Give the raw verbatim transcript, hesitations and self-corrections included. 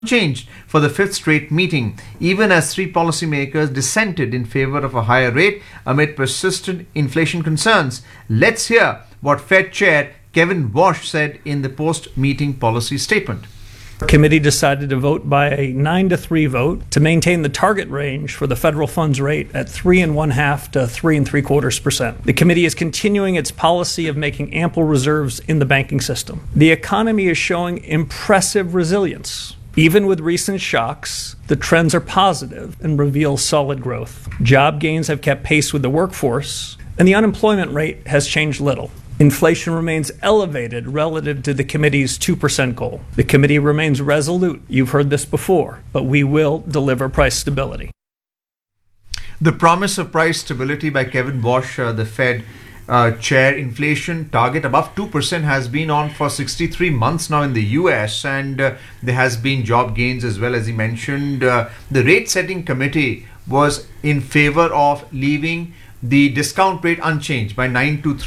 unchanged for the fifth straight meeting, even as three policymakers dissented in favor of a higher rate amid persistent inflation concerns. Let's hear what Fed Chair Kevin Warsh said in the post-meeting policy statement. The committee decided to vote by a nine to three vote to maintain the target range for the federal funds rate at three and one half to three and three quarters percent. The committee is continuing its policy of making ample reserves in the banking system. The economy is showing impressive resilience. Even with recent shocks, the trends are positive and reveal solid growth. Job gains have kept pace with the workforce, and the unemployment rate has changed little. Inflation remains elevated relative to the committee's two percent goal. The committee remains resolute. You've heard this before, but we will deliver price stability. The promise of price stability by Kevin Warsh, uh, the Fed uh, chair, inflation target above two percent has been on for sixty-three months now in the U S, and uh, there has been job gains as well, as he mentioned. Uh, the rate setting committee was in favor of leaving the discount rate unchanged by nine to three.